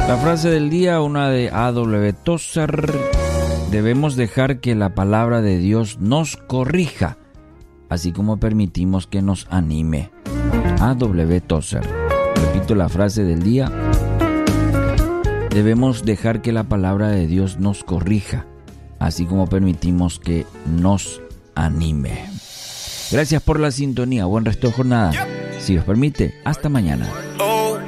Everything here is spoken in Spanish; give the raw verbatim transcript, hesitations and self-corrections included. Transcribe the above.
La frase del día, una de A W Tozer. Debemos dejar que la palabra de Dios nos corrija, así como permitimos que nos anime. A W Tozer. Repito la frase del día. Debemos dejar que la palabra de Dios nos corrija, así como permitimos que nos anime. Gracias por la sintonía. Buen resto de jornada. Si Dios permite, hasta mañana.